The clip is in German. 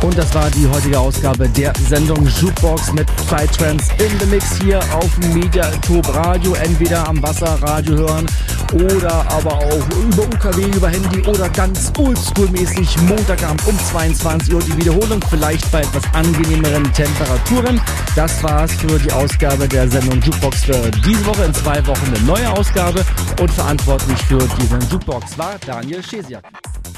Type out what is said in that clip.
Und das war die heutige Ausgabe der Sendung Jukebox mit Psytrance in the Mix hier auf Mediator Radio. Entweder am Wasserradio hören oder aber auch über UKW, über Handy oder ganz oldschool-mäßig Montagabend um 22 Uhr die Wiederholung, vielleicht bei etwas angenehmeren Temperaturen. Das war's für die Ausgabe der Sendung Jukebox für diese Woche. In 2 Wochen eine neue Ausgabe und verantwortlich für diese Jukebox war Daniel Schesiak.